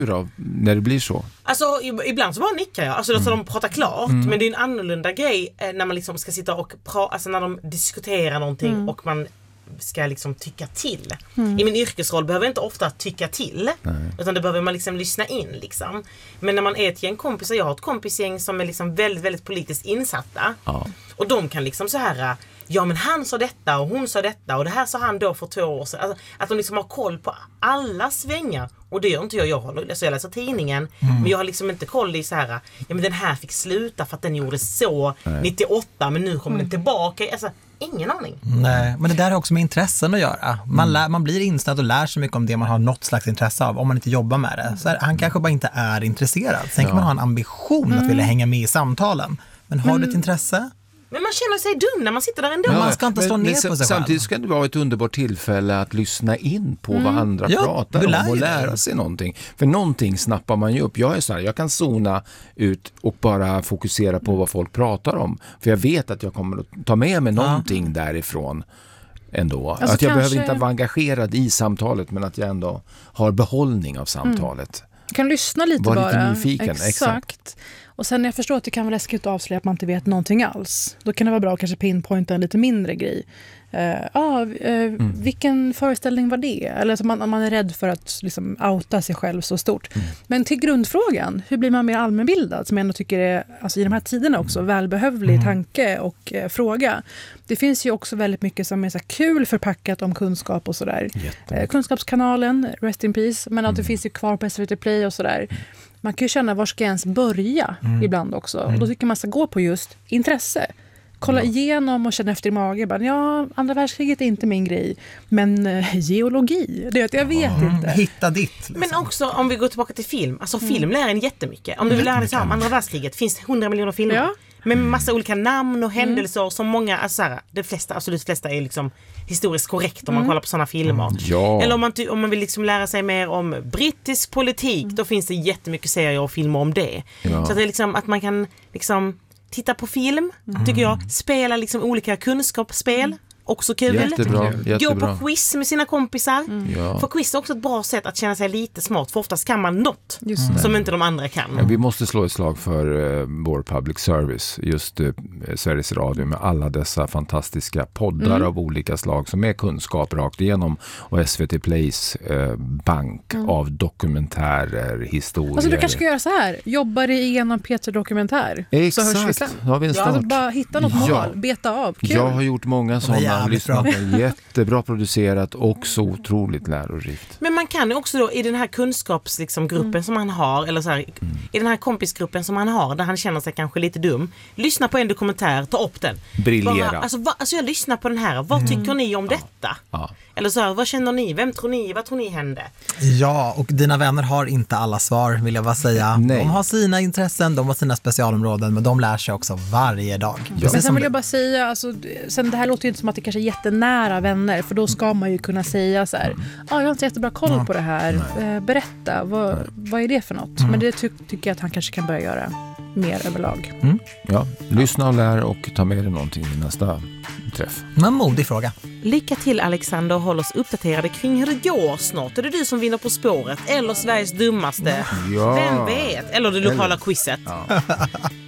då, när det blir så? Alltså ibland så bara nickar jag. Alltså de pratar klart. Men det är en annorlunda grej när man liksom ska sitta och alltså när de diskuterar någonting och man ska liksom tycka till. I min yrkesroll behöver jag inte ofta tycka till. Utan det behöver man liksom lyssna in liksom. Men när man är ett gäng kompisar, jag har ett kompisgäng som är liksom väldigt, väldigt politiskt insatta. Ja. Och de kan liksom så här, ja men han sa detta och hon sa detta och det här sa han då för 2 år sedan. Alltså, att de liksom har koll på alla svängar. Och det gör inte jag. Jag läser tidningen, men jag har liksom inte koll i så här, ja men den här fick sluta för att den gjorde så 98, men nu kommer den tillbaka. Alltså, ingen aning. Nej, men det där har också med intressen att göra. Man blir inställd och lär sig mycket om det man har något slags intresse av, om man inte jobbar med det. Så här, han kanske bara inte är intresserad. Sen kan man ha en ambition att vilja hänga med i samtalen. Men har du ett intresse? Men man känner sig dum när man sitter där ändå. Ja, man ska inte slå ner på sig själv. Samtidigt ska det vara ett underbart tillfälle att lyssna in på vad andra pratar om och lära sig någonting. För någonting snappar man ju upp. Jag är så här, jag kan zona ut och bara fokusera på vad folk pratar om. För jag vet att jag kommer att ta med mig någonting därifrån ändå. Alltså att jag behöver inte vara engagerad i samtalet, men att jag ändå har behållning av samtalet. Kan lyssna lite var bara. Lite nyfiken, exakt. Och sen jag förstår att det kan vara läskigt att avslöja att man inte vet någonting alls. Då kan det vara bra att kanske pinpointa en lite mindre grej. Vilken föreställning var det? Eller så man är rädd för att liksom outa sig själv så stort. Men till grundfrågan, hur blir man mer allmänbildad? Som jag ändå tycker är, alltså i de här tiderna också, välbehövlig tanke och fråga. Det finns ju också väldigt mycket som är så kul förpackat om kunskap och sådär. Kunskapskanalen, Rest in Peace, men att det finns ju kvar på SVT Play och sådär. Man kan ju känna var ska ens börja ibland också. Och då tycker man ska gå på just intresse. Kolla igenom och känna efter i magen. Bara, ja, andra världskriget är inte min grej. Men geologi, det jag vet inte. Hitta ditt. Liksom. Men också om vi går tillbaka till film. Alltså film lär en jättemycket. Om du vill lära dig om andra världskriget finns 100 miljoner filmer. Ja. Med massa olika namn och händelser som många, alltså här, absolut flesta är liksom historiskt korrekt om man kollar på sådana filmer. Ja. Eller om man vill liksom lära sig mer om brittisk politik, då finns det jättemycket serier och filmer om det. Ja. Så att det är liksom att man kan liksom titta på film, tycker jag, spela liksom olika kunskapsspel. Också kul. Jättebra. Gå på quiz med sina kompisar. För quiz är också ett bra sätt att känna sig lite smart. För oftast kan man något som inte de andra kan. Ja, vi måste slå ett slag för vår public service. Just Sveriges Radio med alla dessa fantastiska poddar av olika slag som är kunskap rakt igenom. Och SVT Plays bank av dokumentärer, historier. Alltså du kanske ska göra så här. Jobbar igenom Peter Dokumentär. Exakt. Så hörs vi sen. Då har vi en start. Alltså bara hitta något mål. Beta av. Kul. Jag har gjort många sådana. Jättebra producerat och så otroligt lärorikt. Men man kan ju också då i den här kunskapsgruppen som han har, eller så här, i den här kompisgruppen som han har, där han känner sig kanske lite dum, lyssna på en dokumentär, ta upp den. Briljera. Alltså jag lyssnar på den här. Vad tycker ni om detta? Ja. Eller så här, vad känner ni? Vad tror ni hände? Ja, och dina vänner har inte alla svar, vill jag bara säga. Nej. De har sina intressen, de har sina specialområden, men de lär sig också varje dag. Ja. Men sen vill jag bara säga, alltså, sen det här låter ju inte som att det kanske är jättenära vänner, för då ska man ju kunna säga så här, jag har inte jättebra koll på det här. Berätta, vad är det för något? Men det tycker jag att han kanske kan börja göra mer överlag. Ja, lyssna och lär och ta med dig någonting i nästa träff. Men modig fråga. Lycka till Alexander och håll oss uppdaterade kring hur det går snart. Är det du som vinner På spåret eller Sveriges dummaste? Ja. Vem vet? Eller det lokala quizet. Ja.